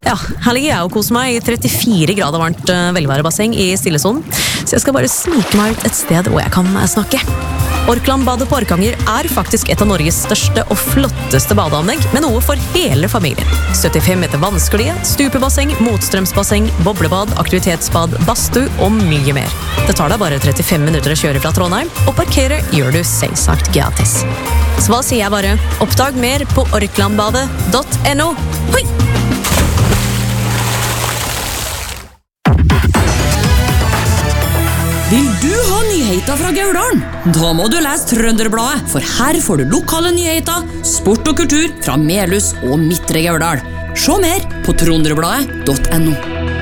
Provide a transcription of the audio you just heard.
Ja, her ligger jeg og koser meg i 34 grader varmt velværebasseng i stillesonen, så jeg skal bare snike meg ut et sted hvor jeg kan snakke. Orklandbadet på Orkanger faktisk et av Norges største og flotteste badeanlegg, med noe for hele familien. 75 meter vannsklie, stupebasseng, motstrømsbasseng, boblebad, aktivitetsbad, badstue og mye mer. Det tar deg bare 35 minutter å kjøre fra Trondheim, og parkere gjør du selvsagt gratis. Så hva sier jeg bare? Oppdag mer på orklandbadet.no. Hoi! Vil du ha nyheter fra Gauldalen? Da må du lese Trønderbladet, for her får du lokale nyheter, sport og kultur fra Melhus og Midtre Gauldal. Se mer på trønderbladet.no.